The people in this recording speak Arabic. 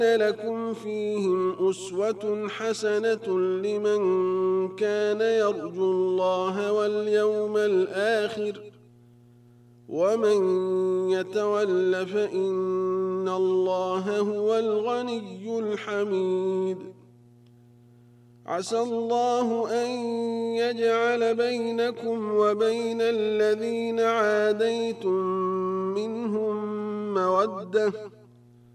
لكم فيهم أسوة حسنة لمن كان يرجو الله واليوم الآخر ومن يتول فإن الله هو الغني الحميد. عسى الله أن يجعل بينكم وبين الذين عاديتم منهم مودة